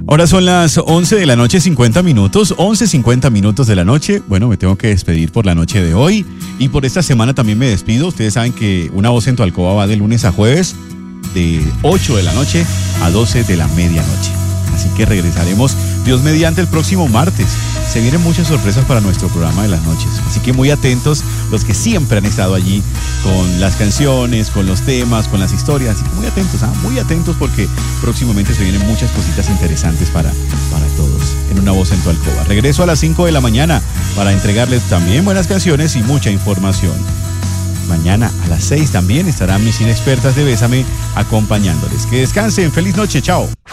Ahora son las 11 de la noche, 50 minutos, 11:50 minutos de la noche. Bueno, me tengo que despedir por la noche de hoy y por esta semana también me despido. Ustedes saben que Una Voz en tu Alcoba va de lunes a jueves, de 8 de la noche a 12 de la medianoche. Así que regresaremos, Dios mediante, el próximo martes. Se vienen muchas sorpresas para nuestro programa de las noches. Así que muy atentos los que siempre han estado allí con las canciones, con los temas, con las historias. Así que muy atentos porque próximamente se vienen muchas cositas interesantes para todos en Una Voz en tu Alcoba. Regreso a las 5 de la mañana para entregarles también buenas canciones y mucha información. Mañana a las 6 también estarán mis inexpertas de Bésame acompañándoles. Que descansen. Feliz noche. Chao.